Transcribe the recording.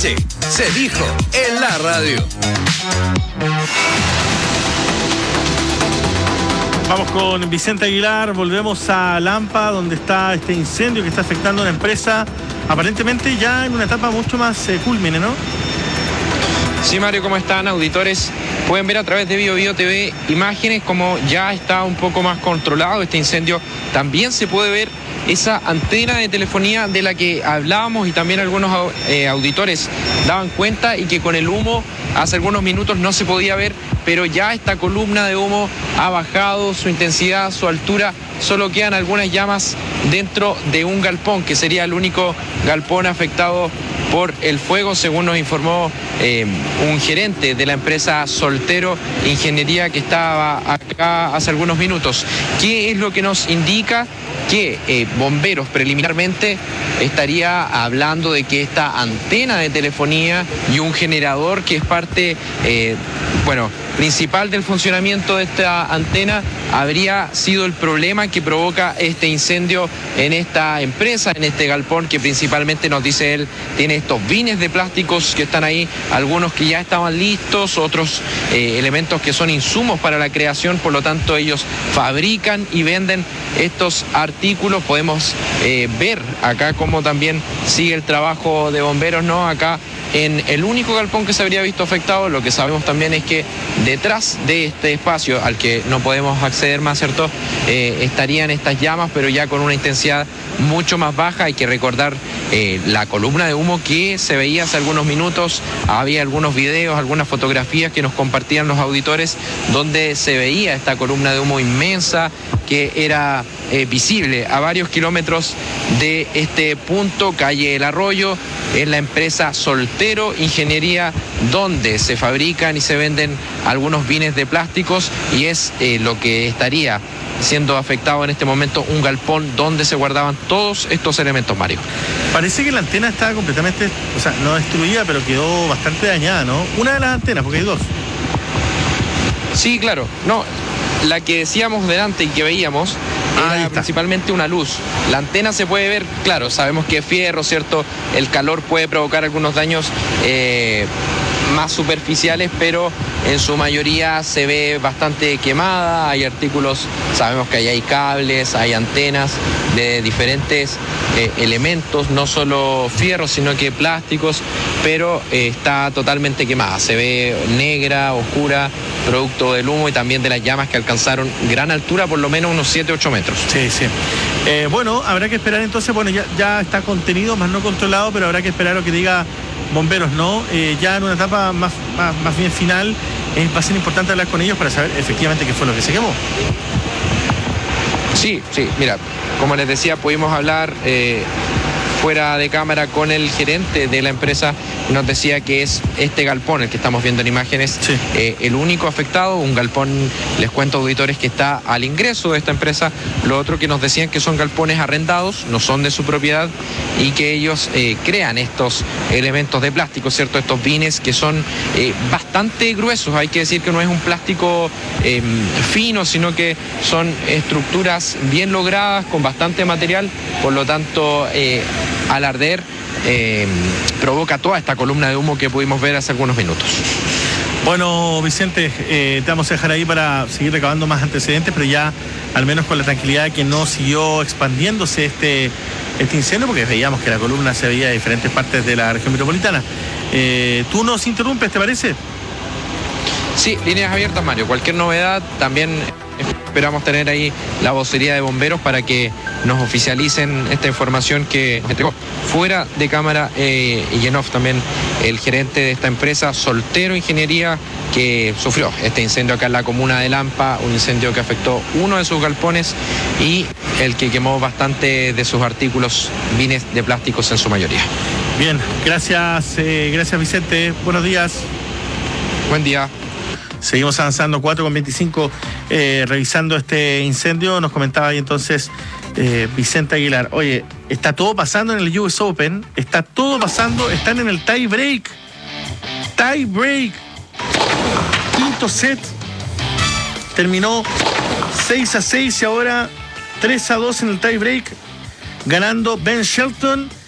noche se dijo en la radio. Vamos con Vicente Aguilar, volvemos a Lampa, donde está este incendio que está afectando a una empresa, aparentemente ya en una etapa mucho más cúlmine, ¿no? Sí, Mario, ¿cómo están, auditores? Pueden ver a través de BioBio TV imágenes como ya está un poco más controlado este incendio. También se puede ver esa antena de telefonía de la que hablábamos y también algunos auditores daban cuenta, y que con el humo hace algunos minutos no se podía ver, pero ya esta columna de humo ha bajado su intensidad, su altura. Solo quedan algunas llamas dentro de un galpón, que sería el único galpón afectado por el fuego, según nos informó un gerente de la empresa Soltero Ingeniería que estaba acá hace algunos minutos. ¿Qué es lo que nos indica? Que bomberos preliminarmente estaría hablando de que esta antena de telefonía y un generador que es parte principal del funcionamiento de esta antena habría sido el problema que provoca este incendio en esta empresa, en este galpón, que principalmente, nos dice él, tiene estos bines de plásticos que están ahí, algunos que ya estaban listos, otros elementos que son insumos para la creación. Por lo tanto, ellos fabrican y venden estos artículos. Podemos ver acá cómo también sigue el trabajo de bomberos, ¿no? Acá en el único galpón que se habría visto afectado. Lo que sabemos también es que detrás de este espacio, al que no podemos acceder más, ¿cierto?, estarían estas llamas, pero ya con una intensidad mucho más baja. Hay que recordar la columna de humo que se veía hace algunos minutos. Había algunos videos, algunas fotografías que nos compartían los auditores, donde se veía esta columna de humo inmensa que era visible a varios kilómetros de este punto, calle El Arroyo, en la empresa Soltero Ingeniería, donde se fabrican y se venden algunos bines de plásticos, y es lo que estaría siendo afectado en este momento, un galpón donde se guardaban todos estos elementos, Mario. Parece que la antena está completamente, no destruida, pero quedó bastante dañada, ¿no? Una de las antenas, porque hay dos. Sí, claro. No, la que decíamos delante y que veíamos era principalmente una luz. La antena se puede ver, claro, sabemos que es fierro, ¿cierto? El calor puede provocar algunos daños más superficiales, pero en su mayoría se ve bastante quemada. Hay artículos, sabemos que ahí hay cables, hay antenas de diferentes elementos, no solo fierros, sino que plásticos, pero está totalmente quemada. Se ve negra, oscura, producto del humo y también de las llamas que alcanzaron gran altura, por lo menos unos 7-8 metros. Sí, sí. Habrá que esperar entonces. Ya está contenido, más no controlado, pero habrá que esperar lo que diga bomberos, ¿no? Ya en una etapa más bien final, va a ser importante hablar con ellos para saber efectivamente qué fue lo que se quemó. Sí, mira, como les decía, pudimos hablar fuera de cámara con el gerente de la empresa. Nos decía que es este galpón, el que estamos viendo en imágenes, sí, el único afectado. Un galpón, les cuento, auditores, que está al ingreso de esta empresa. Lo otro que nos decían que son galpones arrendados, no son de su propiedad, y que ellos crean estos elementos de plástico, ¿cierto? Estos bines que son bastante gruesos. Hay que decir que no es un plástico fino, sino que son estructuras bien logradas, con bastante material. Por lo tanto, al arder, provoca toda esta columna de humo que pudimos ver hace algunos minutos. Bueno, Vicente, te vamos a dejar ahí para seguir recabando más antecedentes, pero ya al menos con la tranquilidad de que no siguió expandiéndose este incendio, porque veíamos que la columna se veía de diferentes partes de la región metropolitana. Tú nos interrumpes, ¿te parece? Sí, líneas abiertas, Mario. Cualquier novedad, también esperamos tener ahí la vocería de bomberos para que nos oficialicen esta información que entregó fuera de cámara y en off también el gerente de esta empresa Soltero Ingeniería, que sufrió este incendio acá en la comuna de Lampa, un incendio que afectó uno de sus galpones y el que quemó bastante de sus artículos, bines de plásticos en su mayoría. Bien, gracias Vicente, buenos días. Buen día. Seguimos avanzando, 4:25, revisando este incendio. Nos comentaba ahí entonces Vicente Aguilar. Oye, está todo pasando en el US Open, está todo pasando, están en el tie break. Quinto set, terminó 6-6 y ahora 3-2 en el tie break, ganando Ben Shelton.